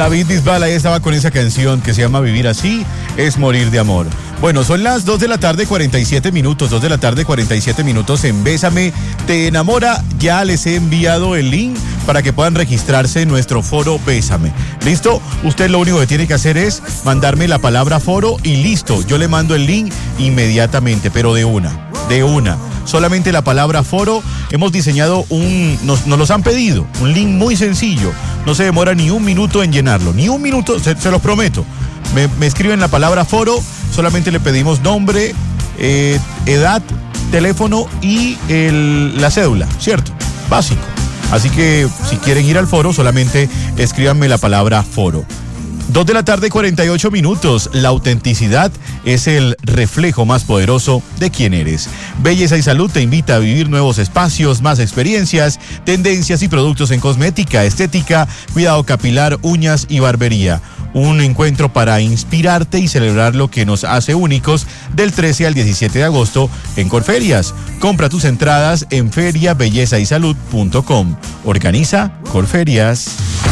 David Bisbal ahí estaba con esa canción que se llama Vivir Así es Morir de Amor. Bueno, son las 2 de la tarde, 47 minutos, 2 de la tarde, 47 minutos en Bésame Te Enamora. Ya les he enviado el link para que puedan registrarse en nuestro foro Bésame. ¿Listo? Usted lo único que tiene que hacer es mandarme la palabra foro y listo. Yo le mando el link inmediatamente, pero de una. Solamente la palabra foro. Hemos diseñado nos los han pedido, un link muy sencillo. No se demora ni un minuto en llenarlo, ni un minuto, se los prometo. Me escriben la palabra foro, solamente le pedimos nombre, edad, teléfono y la cédula, ¿cierto? Básico. Así que si quieren ir al foro, solamente escríbanme la palabra foro. 2 de la tarde, 48 minutos. La autenticidad es el reflejo más poderoso de quién eres. Belleza y Salud te invita a vivir nuevos espacios, más experiencias, tendencias y productos en cosmética, estética, cuidado capilar, uñas y barbería. Un encuentro para inspirarte y celebrar lo que nos hace únicos del 13 al 17 de agosto en Corferias. Compra tus entradas en feriabellezaysalud.com. Organiza Corferias.